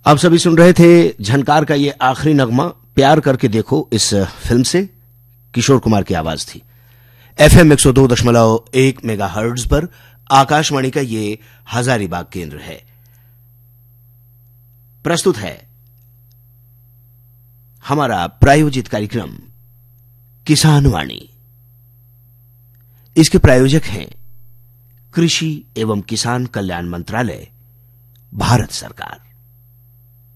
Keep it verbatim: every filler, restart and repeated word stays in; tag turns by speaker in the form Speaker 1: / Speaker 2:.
Speaker 1: आप सभी सुन रहे थे झनकार का ये आखिरी नगमा प्यार करके देखो इस फिल्म से किशोर कुमार की आवाज थी। एफएम एक सौ दो दशमलव एक मेगा हर्ट्ज पर आकाशवाणी का ये हजारीबाग केंद्र है। प्रस्तुत है हमारा प्रायोजित कार्यक्रम किसान वाणी। इसके प्रायोजक हैं कृषि एवं किसान कल्याण मंत्रालय, भारत सरकार।